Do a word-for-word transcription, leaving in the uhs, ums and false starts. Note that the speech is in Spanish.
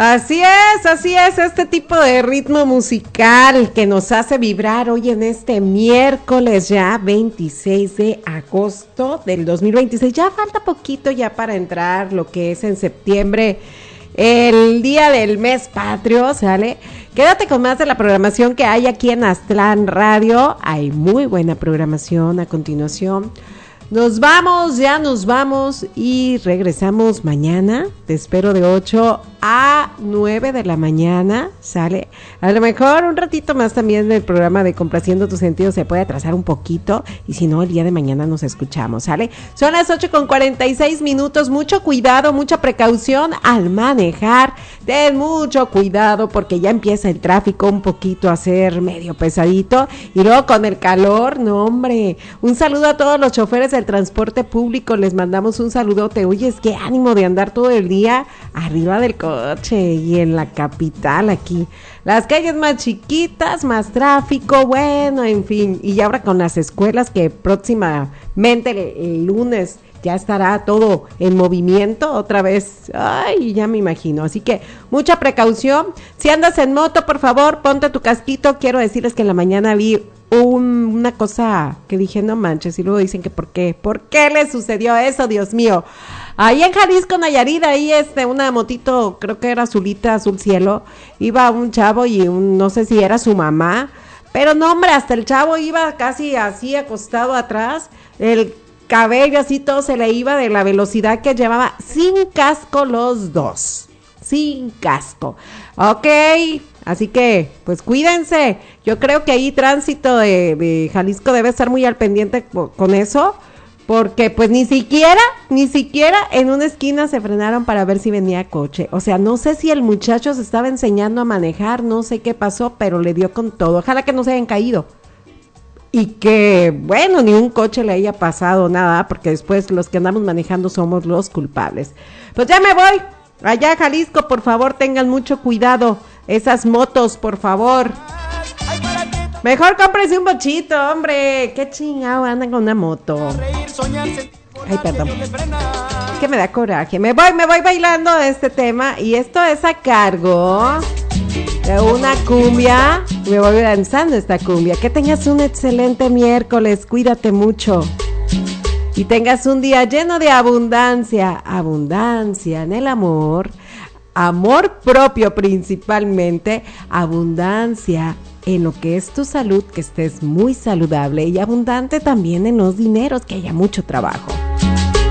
Así es, así es, este tipo de ritmo musical que nos hace vibrar hoy en este miércoles ya veintiséis de agosto del dos mil veintiséis. Ya falta poquito ya para entrar lo que es en septiembre, el día del mes patrio, ¿sale? Quédate con más de la programación que hay aquí en Aztlán Radio. Hay muy buena programación a continuación. Nos vamos, ya nos vamos y regresamos mañana. Te espero de ocho a nueve de la mañana, ¿sale? A lo mejor un ratito más también del programa de Complaciendo tus Sentidos se puede atrasar un poquito y si no, el día de mañana nos escuchamos, ¿sale? Son las ocho con cuarenta y seis minutos, mucho cuidado, mucha precaución al manejar. Ten mucho cuidado porque ya empieza el tráfico un poquito a ser medio pesadito y luego con el calor, no hombre. Un saludo a todos los choferes del transporte público, les mandamos un saludote. Oye, es que ánimo de andar todo el día arriba del coche y en la capital aquí. Las calles más chiquitas, más tráfico, bueno, en fin. Y ahora con las escuelas que próximamente el, el lunes ya estará todo en movimiento otra vez. Ay, ya me imagino. Así que mucha precaución. Si andas en moto, por favor, ponte tu casquito. Quiero decirles que en la mañana vi un, una cosa que dije, no manches, y luego dicen que por qué. ¿Por qué le sucedió eso, Dios mío? Ahí en Jalisco, Nayarit, ahí este, una motito, creo que era azulita, azul cielo, iba un chavo y un, no sé si era su mamá, pero no, hombre, hasta el chavo iba casi así acostado atrás, el cabello así todo se le iba de la velocidad que llevaba, sin casco los dos, sin casco. Ok, así que, pues cuídense, yo creo que ahí tránsito de, de Jalisco debe estar muy al pendiente con eso, porque pues ni siquiera, ni siquiera en una esquina se frenaron para ver si venía coche. O sea, no sé si el muchacho se estaba enseñando a manejar, no sé qué pasó, pero le dio con todo. Ojalá que no se hayan caído. Y que, bueno, ni un coche le haya pasado nada, porque después los que andamos manejando somos los culpables. Pues ya me voy. Allá Jalisco, por favor, tengan mucho cuidado. Esas motos, por favor. Mejor cómprese un bochito, hombre. Qué chingado andan con una moto. Ay, perdón. Es que me da coraje. Me voy, me voy bailando este tema. Y esto es a cargo de una cumbia. Me voy danzando esta cumbia. Que tengas un excelente miércoles. Cuídate mucho. Y tengas un día lleno de abundancia. Abundancia en el amor. Amor propio principalmente. Abundancia en lo que es tu salud, que estés muy saludable y abundante también en los dineros, que haya mucho trabajo.